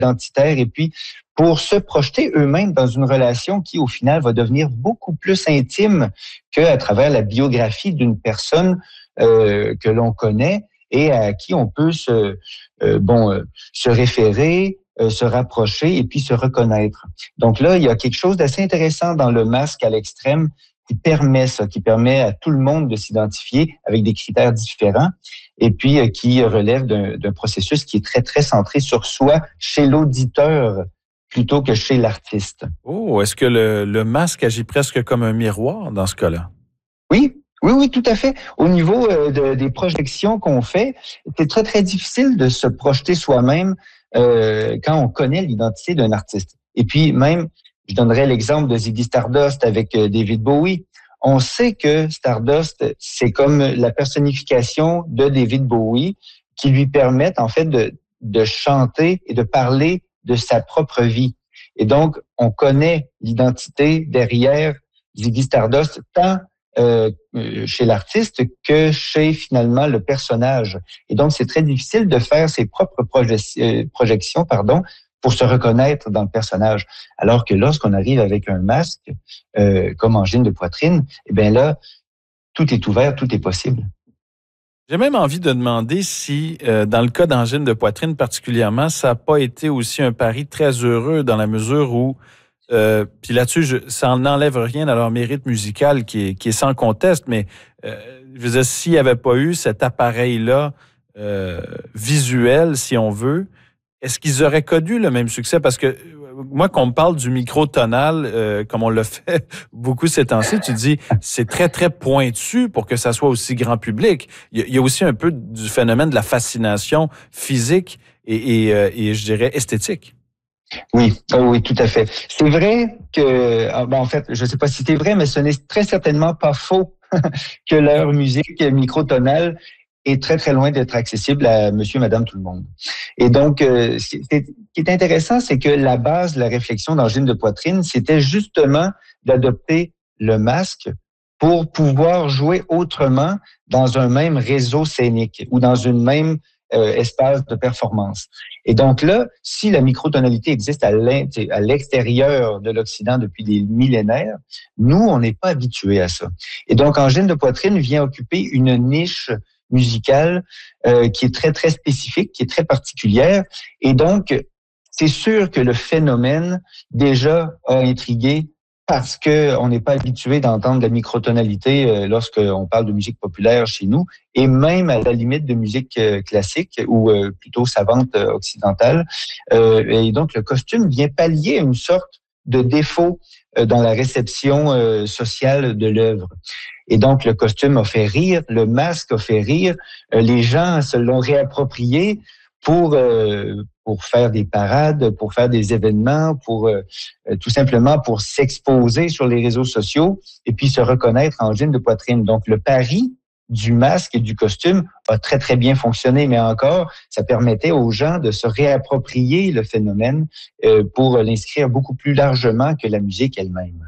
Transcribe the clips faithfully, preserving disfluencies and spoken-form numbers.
identitaire et puis pour se projeter eux-mêmes dans une relation qui, au final, va devenir beaucoup plus intime qu'à travers la biographie d'une personne euh, que l'on connaît et à qui on peut se, euh, bon, euh, se référer, euh, se rapprocher et puis se reconnaître. Donc là, il y a quelque chose d'assez intéressant dans le masque à l'extrême qui permet ça, qui permet à tout le monde de s'identifier avec des critères différents et puis euh, qui relève d'un, d'un processus qui est très, très centré sur soi chez l'auditeur plutôt que chez l'artiste. Oh, est-ce que le, le masque agit presque comme un miroir dans ce cas-là? Oui, oui, oui, tout à fait. Au niveau euh, de, des projections qu'on fait, c'est très, très difficile de se projeter soi-même euh, quand on connaît l'identité d'un artiste. Et puis même, je donnerais l'exemple de Ziggy Stardust avec euh, David Bowie. On sait que Stardust, c'est comme la personnification de David Bowie qui lui permettent en fait de, de chanter et de parler de sa propre vie. Et donc, on connaît l'identité derrière Ziggy Stardust tant Euh, chez l'artiste que chez finalement le personnage. Et donc, c'est très difficile de faire ses propres proje- euh, projections pardon, pour se reconnaître dans le personnage. Alors que lorsqu'on arrive avec un masque, euh, comme angine de poitrine, eh bien là, tout est ouvert, tout est possible. J'ai même envie de demander si, euh, dans le cas d'angine de poitrine particulièrement, ça n'a pas été aussi un pari très heureux dans la mesure où Euh, puis là-dessus, je, ça n'enlève rien à leur mérite musical qui est, qui est sans conteste, mais euh, je veux dire, s'il n'y avait pas eu cet appareil-là euh, visuel, si on veut, est-ce qu'ils auraient connu le même succès? Parce que moi, quand on me parle du micro tonal, euh, comme on le fait beaucoup ces temps-ci, tu dis c'est très, très pointu pour que ça soit aussi grand public. Il y a, il y a aussi un peu du phénomène de la fascination physique et, et, euh, et je dirais esthétique. Oui, oh oui, tout à fait. C'est vrai que, ben en fait, je ne sais pas si c'est vrai, mais ce n'est très certainement pas faux que leur musique microtonale est très, très loin d'être accessible à monsieur, madame, tout le monde. Et donc, euh, c'est, c'est, ce qui est intéressant, c'est que la base de la réflexion d'angine de poitrine, c'était justement d'adopter le masque pour pouvoir jouer autrement dans un même réseau scénique ou dans une même euh, espace de performance. Et donc là, si la microtonalité existe à l'extérieur de l'Occident depuis des millénaires, nous, on n'est pas habitués à ça. Et donc, angine de poitrine vient occuper une niche musicale euh, qui est très, très spécifique, qui est très particulière. Et donc, c'est sûr que le phénomène déjà a intrigué parce qu'on n'est pas habitué d'entendre la microtonalité euh, lorsqu'on parle de musique populaire chez nous, et même à la limite de musique euh, classique ou euh, plutôt savante euh, occidentale. Euh, et donc, le costume vient pallier une sorte de défaut euh, dans la réception euh, sociale de l'œuvre. Et donc, le costume a fait rire, le masque a fait rire, euh, les gens se l'ont réapproprié pour euh, pour faire des parades, pour faire des événements, pour euh, tout simplement pour s'exposer sur les réseaux sociaux et puis se reconnaître en angine de poitrine. Donc, le pari du masque et du costume a très, très bien fonctionné, mais encore, ça permettait aux gens de se réapproprier le phénomène euh, pour l'inscrire beaucoup plus largement que la musique elle-même.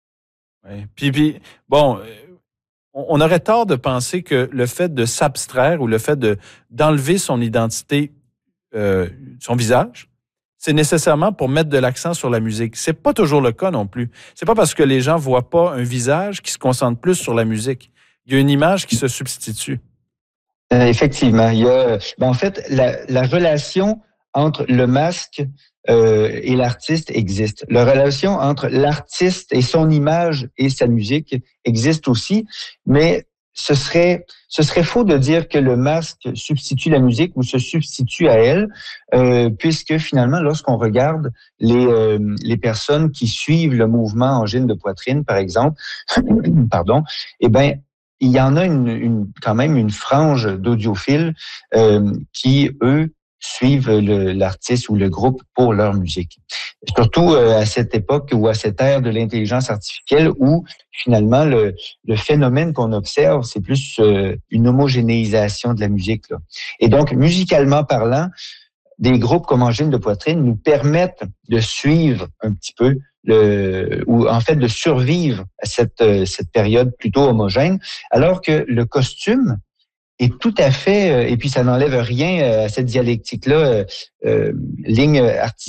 Oui. Puis, puis bon, on aurait tort de penser que le fait de s'abstraire ou le fait de d'enlever son identité, euh, son visage, c'est nécessairement pour mettre de l'accent sur la musique. C'est pas toujours le cas non plus. C'est pas parce que les gens voient pas un visage qui se concentrent plus sur la musique. Il y a une image qui se substitue. Euh, effectivement, il y a, ben en fait, la, la relation entre le masque euh, et l'artiste existe. La relation entre l'artiste et son image et sa musique existe aussi, mais ce serait ce serait faux de dire que le masque substitue la musique ou se substitue à elle, euh, puisque finalement, lorsqu'on regarde les euh, les personnes qui suivent le mouvement angine de poitrine, par exemple, pardon, eh ben il y en a une, une, quand même une frange d'audiophiles euh, qui, eux, suivent le, l'artiste ou le groupe pour leur musique. Surtout euh, à cette époque ou à cette ère de l'intelligence artificielle où, finalement, le, le phénomène qu'on observe, c'est plus euh, une homogénéisation de la musique, là. Et donc, musicalement parlant, des groupes comme Angine de poitrine nous permettent de suivre un petit peu le, ou en fait de survivre à cette, cette période plutôt homogène, alors que le costume est tout à fait, et puis ça n'enlève rien à cette dialectique-là, euh, ligne artistique